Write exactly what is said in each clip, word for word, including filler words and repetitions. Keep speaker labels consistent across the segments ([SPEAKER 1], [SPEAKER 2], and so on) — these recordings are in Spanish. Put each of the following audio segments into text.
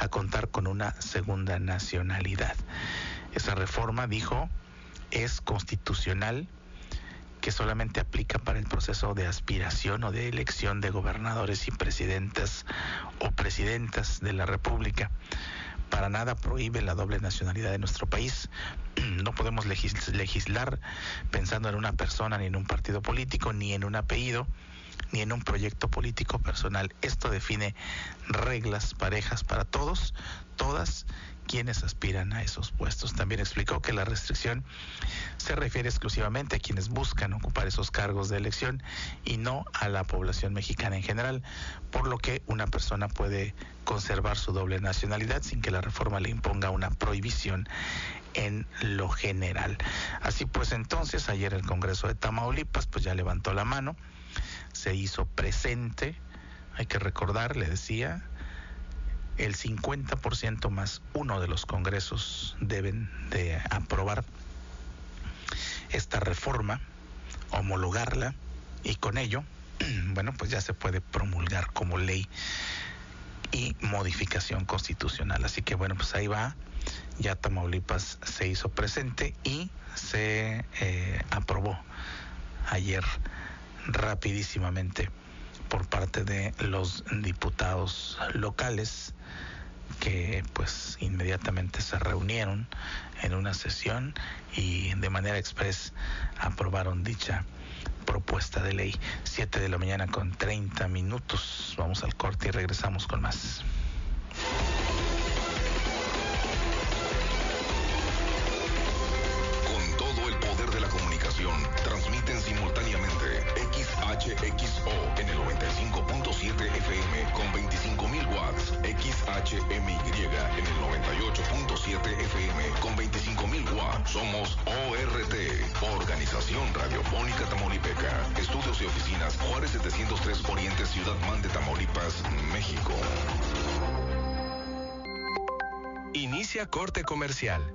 [SPEAKER 1] a contar con una segunda nacionalidad. Esa reforma, dijo, es constitucional, que solamente aplica para el proceso de aspiración o de elección de gobernadores y presidentas o presidentas de la República. Para nada prohíbe la doble nacionalidad de nuestro país. No podemos legis- legislar pensando en una persona, ni en un partido político, ni en un apellido, ni en un proyecto político personal. Esto define reglas parejas para todos, todas quienes aspiran a esos puestos. También explicó que la restricción se refiere exclusivamente a quienes buscan ocupar esos cargos de elección y no a la población mexicana en general, por lo que una persona puede conservar su doble nacionalidad sin que la reforma le imponga una prohibición en lo general. Así pues, entonces, ayer el Congreso de Tamaulipas pues ya levantó la mano, se hizo presente. Hay que recordar, le decía, el cincuenta por ciento más uno de los congresos deben de aprobar esta reforma, homologarla, y con ello, bueno, pues ya se puede promulgar como ley y modificación constitucional. Así que bueno, pues ahí va, ya Tamaulipas se hizo presente y se eh, aprobó ayer rapidísimamente por parte de los diputados locales, que pues inmediatamente se reunieron en una sesión y de manera express aprobaron dicha propuesta de ley. Siete de la mañana con treinta minutos. Vamos al corte y regresamos con más.
[SPEAKER 2] Con todo el poder de la comunicación, transmiten simultáneamente X H X O en el noventa y cinco punto siete F M con veinticinco mil watts, X H M Y en el noventa y ocho punto siete F M con veinticinco mil watts. Somos O R T, Organización Radiofónica Tamaulipeca. Estudios y oficinas Juárez setecientos tres Oriente, Ciudad Mante, Tamaulipas, México.
[SPEAKER 3] Inicia corte comercial.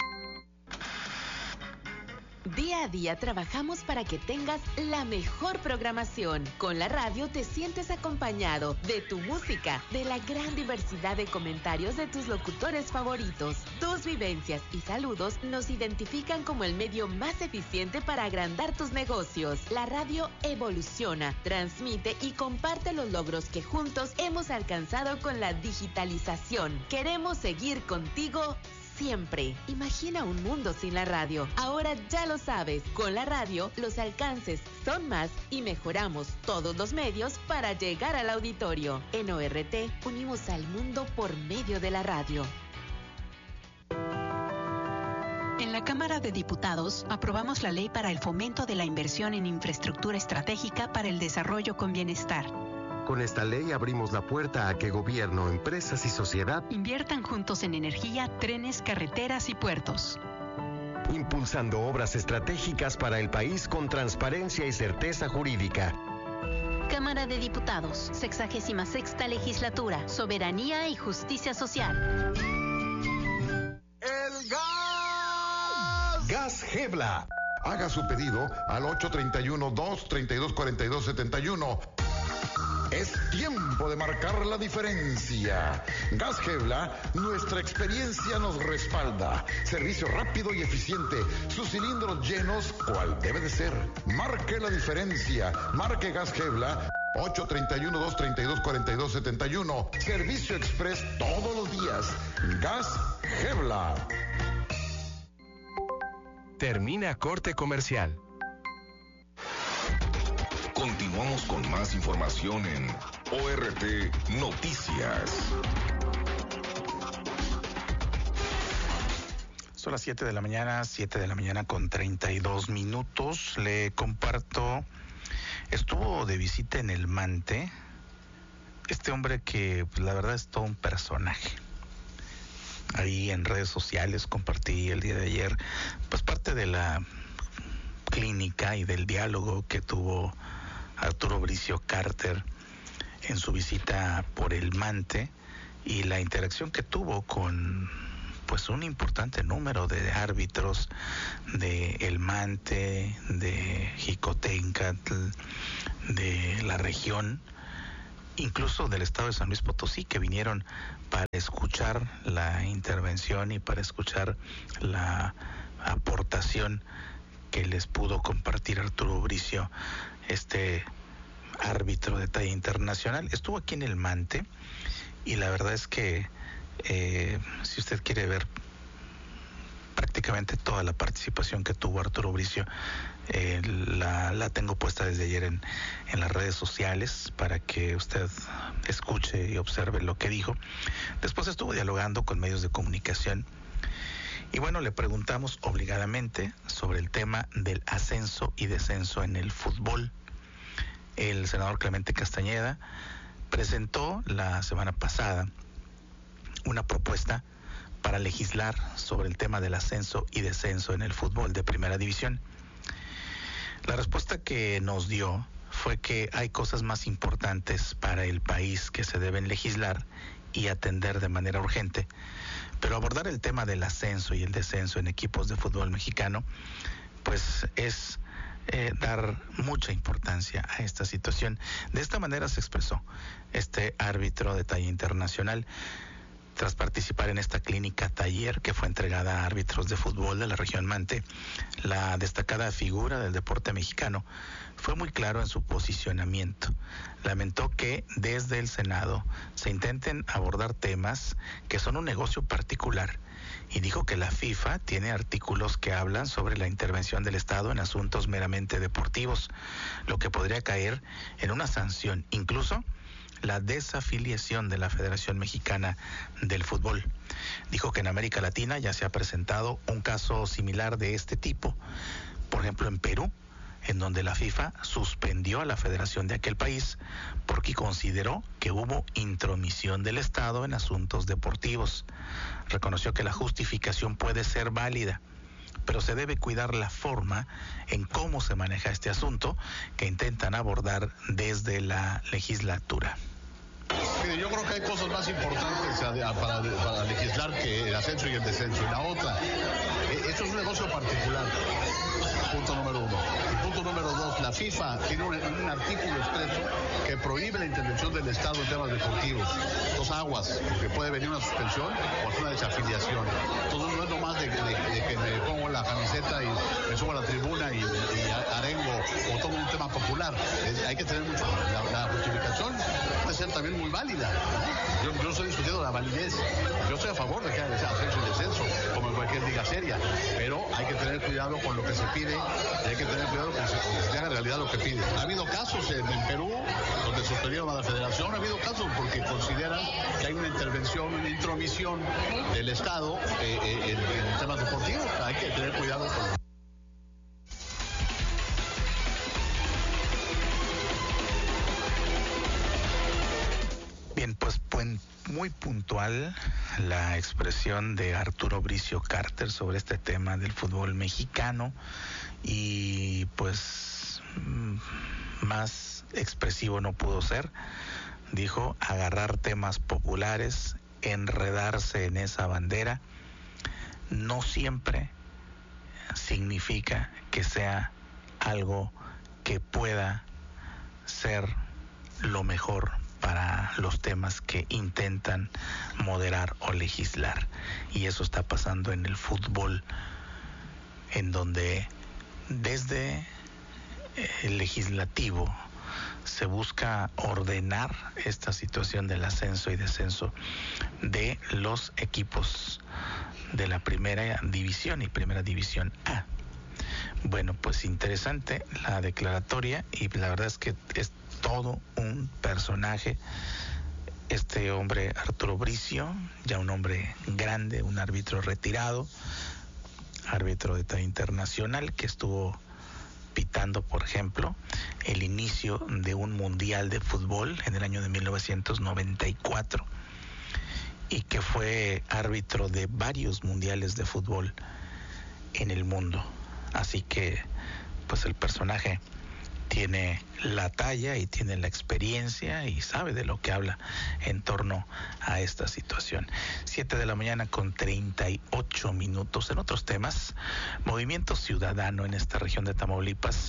[SPEAKER 4] Día a día trabajamos para que tengas la mejor programación. Con la radio te sientes acompañado de tu música, de la gran diversidad de comentarios de tus locutores favoritos. Tus vivencias y saludos nos identifican como el medio más eficiente para agrandar tus negocios. La radio evoluciona, transmite y comparte los logros que juntos hemos alcanzado con la digitalización. Queremos seguir contigo siempre. Imagina un mundo sin la radio. Ahora ya lo sabes. Con la radio, los alcances son más y mejoramos todos los medios para llegar al auditorio. En O R T, unimos al mundo por medio de la radio.
[SPEAKER 5] En la Cámara de Diputados aprobamos la ley para el fomento de la inversión en infraestructura estratégica para el desarrollo con bienestar.
[SPEAKER 6] Con esta ley abrimos la puerta a que gobierno, empresas y sociedad
[SPEAKER 5] inviertan juntos en energía, trenes, carreteras y puertos,
[SPEAKER 6] impulsando obras estratégicas para el país con transparencia y certeza jurídica.
[SPEAKER 7] Cámara de Diputados, sexagésima sexta legislatura, soberanía y justicia social.
[SPEAKER 8] El gas.
[SPEAKER 9] Gas Gebla. Haga su pedido al ocho tres uno, dos tres dos, cuatro dos siete uno. Es tiempo de marcar la diferencia. Gas Gebla, nuestra experiencia nos respalda. Servicio rápido y eficiente. Sus cilindros llenos, cual debe de ser. Marque la diferencia. Marque Gas Gebla. ocho tres uno, dos tres dos, cuatro dos siete uno. Servicio express todos los días. Gas Gebla.
[SPEAKER 3] Termina corte comercial.
[SPEAKER 2] Continuamos con más información en O R T Noticias.
[SPEAKER 1] Son las siete de la mañana, siete de la mañana con treinta y dos minutos. Le comparto, estuvo de visita en el Mante este hombre que pues, la verdad es todo un personaje. Ahí en redes sociales compartí el día de ayer pues parte de la clínica y del diálogo que tuvo Arturo Bricio Carter en su visita por el Mante y la interacción que tuvo con pues un importante número de árbitros de el Mante, de Jicotencatl, de la región, incluso del estado de San Luis Potosí, que vinieron para escuchar la intervención y para escuchar la aportación que les pudo compartir Arturo Bricio, este árbitro de talla internacional. Estuvo aquí en el Mante y la verdad es que eh, si usted quiere ver prácticamente toda la participación que tuvo Arturo Bricio, eh, la, la tengo puesta desde ayer en, en las redes sociales para que usted escuche y observe lo que dijo. Después estuvo dialogando con medios de comunicación y bueno, le preguntamos obligadamente sobre el tema del ascenso y descenso en el fútbol. El senador Clemente Castañeda presentó la semana pasada una propuesta para legislar sobre el tema del ascenso y descenso en el fútbol de primera división. La respuesta que nos dio fue que hay cosas más importantes para el país que se deben legislar y atender de manera urgente, pero abordar el tema del ascenso y el descenso en equipos de fútbol mexicano, pues es eh, dar mucha importancia a esta situación. De esta manera se expresó este árbitro de talla internacional tras participar en esta clínica taller que fue entregada a árbitros de fútbol de la región Mante. La destacada figura del deporte mexicano fue muy claro en su posicionamiento. Lamentó que desde el Senado se intenten abordar temas que son un negocio particular y dijo que la FIFA tiene artículos que hablan sobre la intervención del Estado en asuntos meramente deportivos, lo que podría caer en una sanción, incluso la desafiliación de la Federación Mexicana del Fútbol. Dijo que en América Latina ya se ha presentado un caso similar de este tipo, por ejemplo en Perú, en donde la FIFA suspendió a la federación de aquel país porque consideró que hubo intromisión del Estado en asuntos deportivos. Reconoció que la justificación puede ser válida, pero se debe cuidar la forma en cómo se maneja este asunto que intentan abordar desde la legislatura.
[SPEAKER 10] Mire, yo creo que hay cosas más importantes para, para legislar que el ascenso y el descenso. Y la otra, esto es un negocio particular, punto número uno. Y punto número dos, la FIFA tiene un, un artículo expreso que prohíbe la intervención del Estado en temas deportivos. Dos aguas, porque puede venir una suspensión o hacer una desafiliación. Entonces no es nomás de, de, de que me pongo la camiseta y me subo a la tribuna y, y arengo o tomo un tema popular. Es, hay que tener mucho. La, la justificación puede ser también muy válida, ¿no? Yo, yo no estoy discutiendo la validez. Yo estoy a favor de que haya ascenso y descenso, como en cualquier liga seria, pero hay que tener cuidado con lo que se pide y hay que tener cuidado con que se haga en realidad lo que pide. Ha habido casos en, en Perú donde suspendieron a la federación, ha habido casos porque consideran que hay una intervención, una intromisión del Estado eh, eh, en, en temas deportivos. Hay que tener cuidado con
[SPEAKER 1] Bien, pues, pues muy puntual la expresión de Arturo Bricio Carter sobre este tema del fútbol mexicano y pues más expresivo no pudo ser. Dijo agarrar temas populares, enredarse en esa bandera, no siempre significa que sea algo que pueda ser lo mejor para los temas que intentan moderar o legislar. Y eso está pasando en el fútbol, en donde desde el legislativo se busca ordenar esta situación del ascenso y descenso de los equipos de la primera división y primera división A. Bueno, pues interesante la declaratoria y la verdad es que es todo un personaje este hombre Arturo Bricio, ya un hombre grande, un árbitro retirado, árbitro de talla internacional que estuvo pitando, por ejemplo, el inicio de un mundial de fútbol en el año de mil novecientos noventa y cuatro y que fue árbitro de varios mundiales de fútbol en el mundo. Así que pues el personaje tiene la talla y tiene la experiencia y sabe de lo que habla en torno a esta situación. Siete de la mañana con treinta y ocho minutos. En otros temas, Movimiento Ciudadano en esta región de Tamaulipas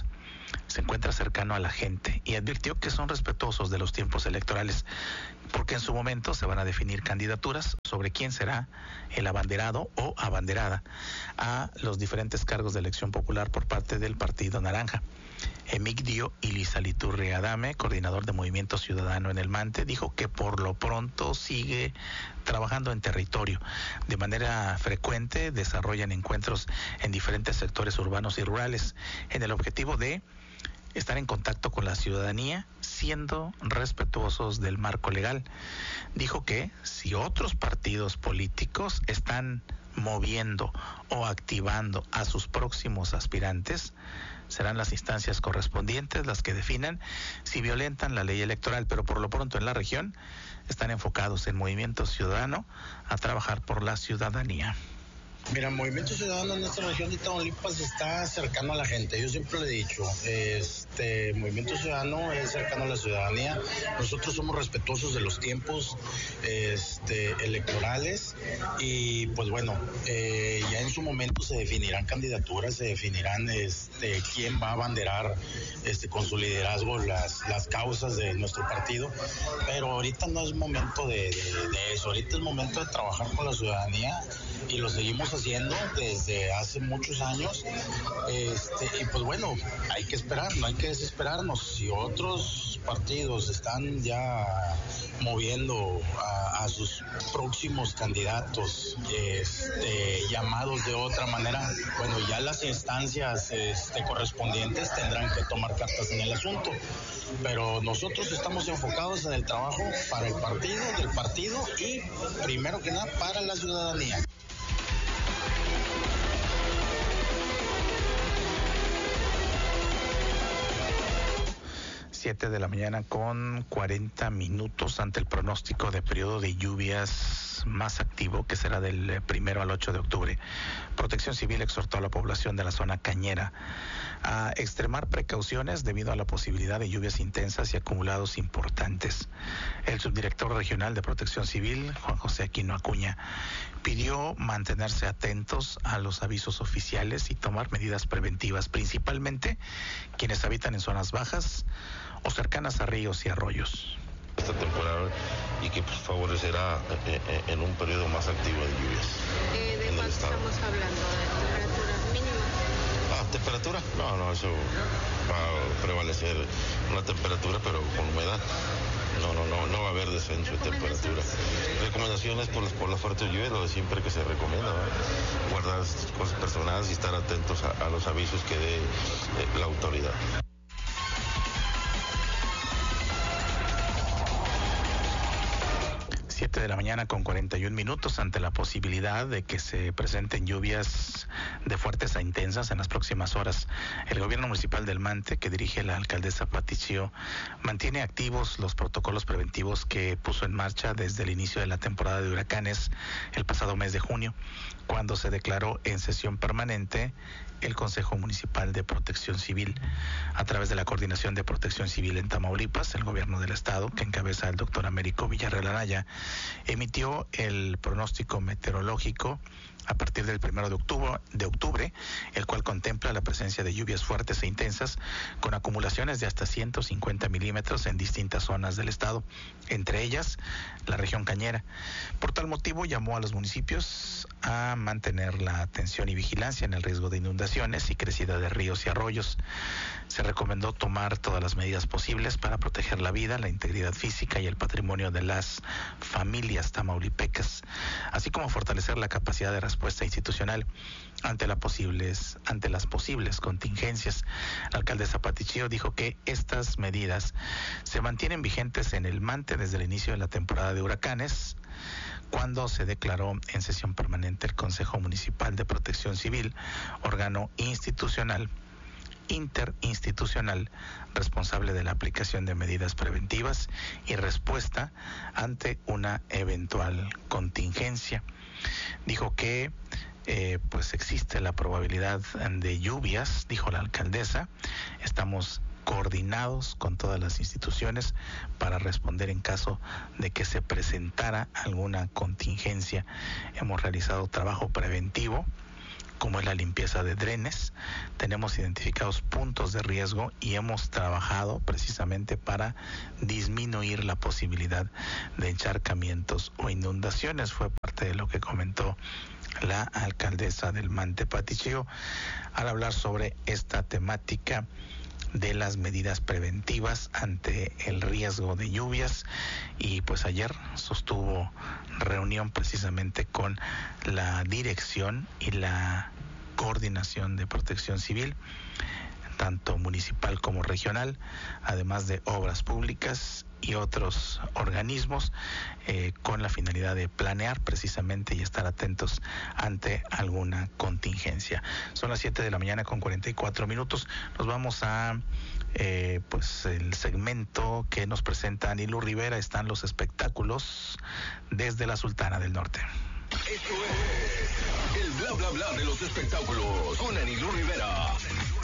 [SPEAKER 1] se encuentra cercano a la gente y advirtió que son respetuosos de los tiempos electorales, porque en su momento se van a definir candidaturas sobre quién será el abanderado o abanderada a los diferentes cargos de elección popular por parte del Partido Naranja. Emigdio Ilizaliturri Adame, coordinador de Movimiento Ciudadano en el Mante, dijo que por lo pronto sigue trabajando en territorio. De manera frecuente desarrollan encuentros en diferentes sectores urbanos y rurales en el objetivo de estar en contacto con la ciudadanía, siendo respetuosos del marco legal. Dijo que si otros partidos políticos están moviendo o activando a sus próximos aspirantes, serán las instancias correspondientes las que definan si violentan la ley electoral, pero por lo pronto en la región están enfocados en Movimiento Ciudadano a trabajar por la ciudadanía.
[SPEAKER 11] Mira, Movimiento Ciudadano en nuestra región de Tamaulipas está cercano a la gente. Yo siempre le he dicho, este Movimiento Ciudadano es cercano a la ciudadanía. Nosotros somos respetuosos de los tiempos este, electorales y pues bueno, eh, ya en su momento se definirán candidaturas, se definirán este, quién va a abanderar este, con su liderazgo las, las causas de nuestro partido. Pero ahorita no es momento de, de, de eso, ahorita es momento de trabajar con la ciudadanía y lo seguimos haciendo desde hace muchos años, este, y pues bueno, hay que esperar, no hay que desesperarnos. Si otros partidos están ya moviendo a, a sus próximos candidatos este, llamados de otra manera, bueno, ya las instancias este, correspondientes tendrán que tomar cartas en el asunto, pero nosotros estamos enfocados en el trabajo para el partido, del partido y primero que nada para la ciudadanía.
[SPEAKER 1] siete de la mañana con cuarenta minutos ante el pronóstico de periodo de lluvias más activo que será del primero al ocho de octubre. Protección Civil exhortó a la población de la zona cañera a extremar precauciones debido a la posibilidad de lluvias intensas y acumulados importantes. El subdirector regional de Protección Civil, Juan José Aquino Acuña, pidió mantenerse atentos a los avisos oficiales y tomar medidas preventivas, principalmente quienes habitan en zonas bajas o cercanas a ríos y arroyos.
[SPEAKER 12] Esta temporada y que pues, favorecerá eh, eh, en un periodo más activo de lluvias.
[SPEAKER 13] Eh, ¿De cuánto estamos hablando? ¿De temperatura mínima?
[SPEAKER 12] Ah, ¿temperatura? No, no, eso va a prevalecer una temperatura, pero con humedad. No, no, no, no va a haber descenso de temperatura. Recomendaciones por, por la fuerte lluvia, lo de siempre que se recomienda, ¿no? Guardar cosas personales y estar atentos a, a los avisos que dé eh, la autoridad.
[SPEAKER 1] siete de la mañana con cuarenta y un minutos ante la posibilidad de que se presenten lluvias de fuertes a intensas en las próximas horas. El gobierno municipal del Mante, que dirige la alcaldesa Patricio, mantiene activos los protocolos preventivos que puso en marcha desde el inicio de la temporada de huracanes el pasado mes de junio, cuando se declaró en sesión permanente el Consejo Municipal de Protección Civil. A través de la Coordinación de Protección Civil en Tamaulipas, el gobierno del estado, que encabeza el doctor Américo Villarreal Anaya, emitió el pronóstico meteorológico a partir del primero de octubre, de octubre, el cual contempla la presencia de lluvias fuertes e intensas con acumulaciones de hasta ciento cincuenta milímetros en distintas zonas del estado, entre ellas la región cañera. Por tal motivo llamó a los municipios a mantener la atención y vigilancia en el riesgo de inundaciones y crecida de ríos y arroyos. Se recomendó tomar todas las medidas posibles para proteger la vida, la integridad física y el patrimonio de las familias tamaulipecas, así como fortalecer la capacidad de respuesta institucional ante, la posibles, ante las posibles contingencias. La alcaldesa Patricio dijo que estas medidas se mantienen vigentes en el Mante desde el inicio de la temporada de huracanes, cuando se declaró en sesión permanente el Consejo Municipal de Protección Civil, órgano institucional interinstitucional responsable de la aplicación de medidas preventivas y respuesta ante una eventual contingencia. Dijo que eh, pues existe la probabilidad de lluvias, dijo la alcaldesa. Estamos coordinados con todas las instituciones para responder en caso de que se presentara alguna contingencia. Hemos realizado trabajo preventivo como es la limpieza de drenes. Tenemos identificados puntos de riesgo y hemos trabajado precisamente para disminuir la posibilidad de encharcamientos o inundaciones. Fue parte de lo que comentó la alcaldesa del Mante, Pati Chio, al hablar sobre esta temática de las medidas preventivas ante el riesgo de lluvias. Y pues ayer sostuvo reunión precisamente con la dirección y la coordinación de Protección Civil, tanto municipal como regional, además de obras públicas y otros organismos, eh, con la finalidad de planear precisamente y estar atentos ante alguna contingencia. Son las siete de la mañana con cuarenta y cuatro minutos. Nos vamos a eh, pues el segmento que nos presenta Anilú Rivera. Están los espectáculos desde la Sultana del Norte.
[SPEAKER 2] Esto es el bla bla bla de los espectáculos con Anilú Rivera.